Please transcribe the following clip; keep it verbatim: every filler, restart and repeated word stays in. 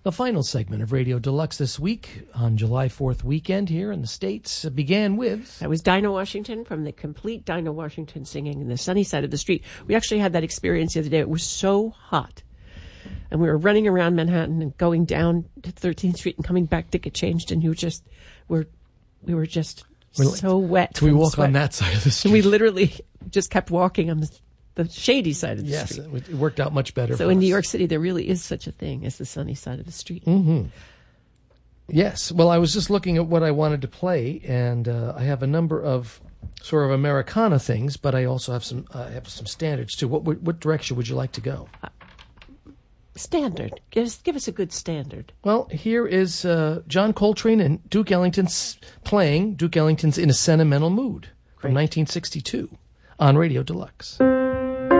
The final segment of Radio Deluxe this week on July fourth weekend here in the States began with... That was Dinah Washington from the complete Dinah Washington singing in the sunny side of the street. We actually had that experience the other day. It was so hot. And we were running around Manhattan and going down to thirteenth Street and coming back to get changed. And you just were, we were just we're so like, wet. So we walk sweat. on that side of the street. And we literally just kept walking on the, the shady side of the yes, street. Yes, it worked out much better So for in us. New York City, there really is such a thing as the sunny side of the street. Mm-hmm. Yes. Well, I was just looking at what I wanted to play, and uh, I have a number of sort of Americana things, but I also have some uh, have some standards too. What what direction would you like to go? Uh, standard. Give us, give us a good standard. Well, here is uh, John Coltrane and Duke Ellington's playing Duke Ellington's In a Sentimental Mood from Great. nineteen sixty-two on Radio Deluxe.